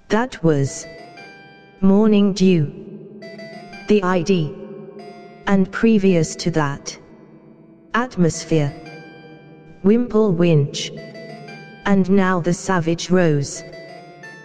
That was Morning Dew, The ID, and previous to that, Atmosphere, Wimple Winch, and now The Savage Rose.